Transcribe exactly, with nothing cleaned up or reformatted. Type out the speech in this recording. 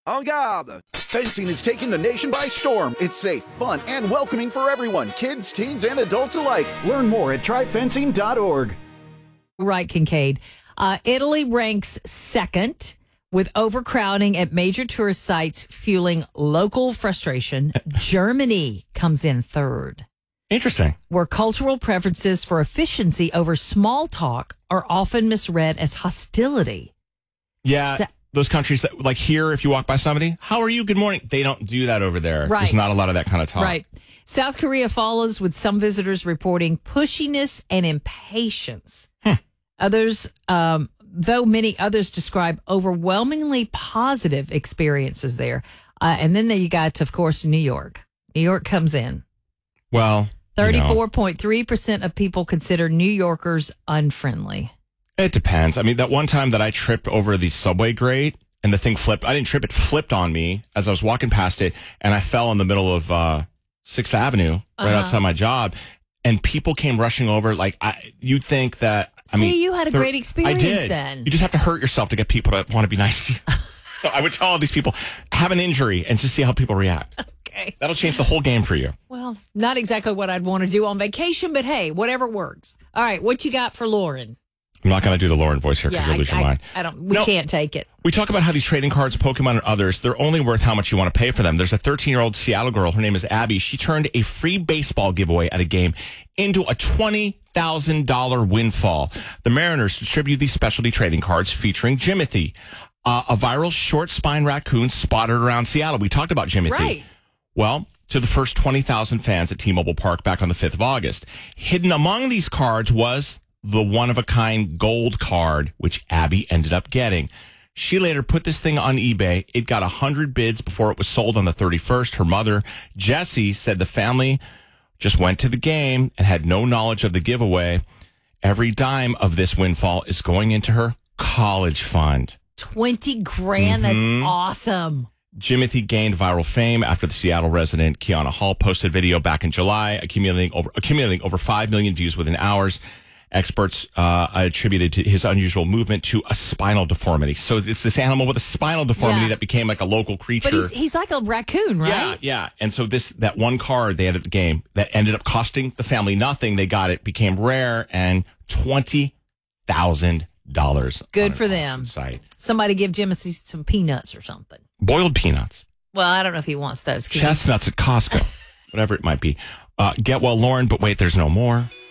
En garde! Fencing is taking the nation by storm. It's safe, fun, and welcoming for everyone, kids, teens, and adults alike. Learn more at try fencing dot org. Right, Kincaid. Uh, Italy ranks second with overcrowding at major tourist sites fueling local frustration. Germany comes in third. Interesting. Where cultural preferences for efficiency over small talk are often misread as hostility. Yeah. Sa- Those countries that, like here, if you walk by somebody, how are you? Good morning. They don't do that over there. Right. There's not a lot of that kind of talk. Right. South Korea follows with some visitors reporting pushiness and impatience. Hmm. Others, um, though many others describe overwhelmingly positive experiences there. Uh, and then there you got, of course, New York. New York comes in. Well, thirty-four point three percent of people consider New Yorkers unfriendly. It depends. I mean, that one time that I tripped over the subway grate and the thing flipped, I didn't trip, it flipped on me as I was walking past it, and I fell in the middle of uh, sixth Avenue, right Uh-huh. outside my job, and people came rushing over. Like, I, you'd think that, I See, mean... you had a they're- great experience I did. then. You just have to hurt yourself to get people to want to be nice to you. So I would tell all these people, have an injury and just see how people react. Okay. That'll change the whole game for you. Well, not exactly what I'd want to do on vacation, but hey, whatever works. All right, what you got for Lauren? I'm not going to do the Lauren voice here because Yeah, you'll lose I, your I, mind. I don't. We No. can't take it. We talk about how these trading cards, Pokemon and others, they're only worth how much you want to pay for them. There's a thirteen-year-old Seattle girl. Her name is Abby. She turned a free baseball giveaway at a game into a twenty thousand dollars windfall. The Mariners distribute these specialty trading cards featuring Jimothy, uh, a viral short spine raccoon spotted around Seattle. We talked about Jimothy. Right. Well, to the first twenty thousand fans at T-Mobile Park back on the fifth of August. Hidden among these cards was the one-of-a-kind gold card, which Abby ended up getting. She later put this thing on eBay. It got one hundred bids before it was sold on the thirty-first. Her mother, Jessie, said the family just went to the game and had no knowledge of the giveaway. Every dime of this windfall is going into her college fund. Twenty grand. Mm-hmm. That's awesome. Jimothy gained viral fame after the Seattle resident Kiana Hall posted a video back in July, accumulating over accumulating over five million views within hours. Experts uh, attributed to his unusual movement to a spinal deformity. So it's this animal with a spinal deformity Yeah. that became like a local creature. But he's he's like a raccoon, right? Yeah, yeah. And so this that one card they had at the game that ended up costing the family nothing. They got it, became rare, and twenty thousand dollars. Good for them. Site. Somebody give Jimothy some peanuts or something. Boiled peanuts. Well, I don't know if he wants those. 'cause he- Chestnuts at Costco. Whatever it might be. Uh, get well, Lauren, but wait, there's no more.